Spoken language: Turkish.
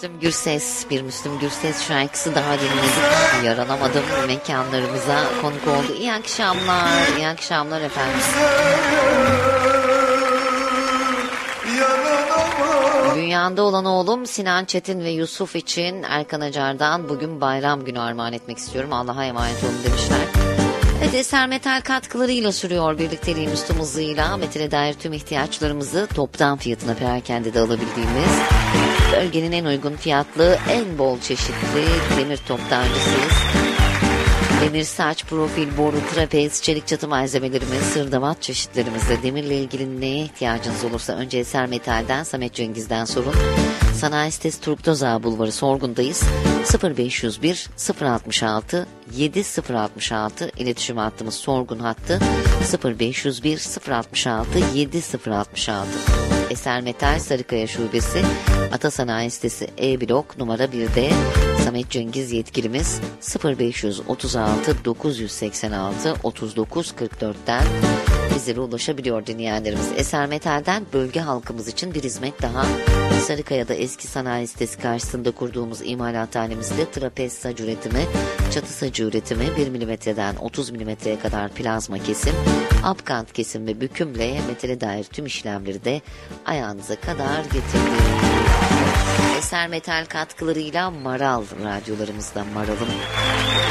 Müslüm Gürses, bir Müslüm Gürses şarkısı daha dinledik. Yaranamadım mekanlarımıza konuk oldu. İyi akşamlar, iyi akşamlar efendim. Dünyada olan oğlum Sinan Çetin ve Yusuf için Erkan Acar'dan bugün bayram günü armağan etmek istiyorum. Allah'a emanet olun demişler. Evet, Eser Metal katkılarıyla sürüyor birlikteliğimiz tüm hızıyla. Metale dair tüm ihtiyaçlarımızı toptan fiyatına perakende de alabildiğimiz, bölgenin en uygun fiyatlı, en bol çeşitli demir toptancısıyız. Demir saç, profil, boru, trapez, çelik çatı malzemelerimiz, sırdavat çeşitlerimizle demirle ilgili neye ihtiyacınız olursa önce Eser Metal'den, Samet Cengiz'den sorun. Sanayi sitesi Turkutoz Ağa Bulvarı Sorgun'dayız. 0501 066 7066 iletişim hattımız, sorgun hattı 0501 066 7066. Eser Metal Sarıkaya Şubesi, Ata Sanayi Sitesi E-Blok numara 1'de. Samet Cengiz yetkilimiz 0536 986 39 44'ten bizlere ulaşabiliyor dinleyenlerimiz. Eser Metal'den bölge halkımız için bir hizmet daha. Sarıkaya'da eski sanayi sitesi karşısında kurduğumuz imalathanemizde trapez saç üretimi, çatı sacı üretimi, 1 milimetreden 30 milimetreye kadar plazma kesim, apkant kesim ve bükümle metale dair tüm işlemleri de ayağınıza kadar getirdik. Eser Metal katkılarıyla Maral radyolarımızda Maral'ım